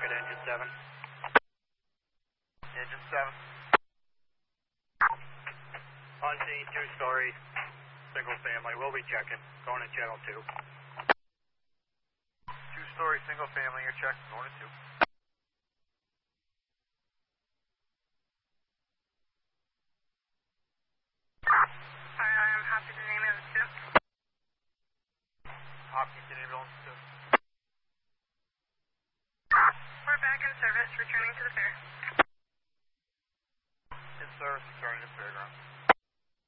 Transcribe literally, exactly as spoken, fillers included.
at engine seven. Engine seven. On scene, two story, single family. We'll be checking. Going to channel two. Two story, single family, you're checking. Going to two. Sorry, I'm Hopkinton Ambulance two. Hopkinton Ambulance two. We're back in service, returning to the fair. In service, returning to fairground.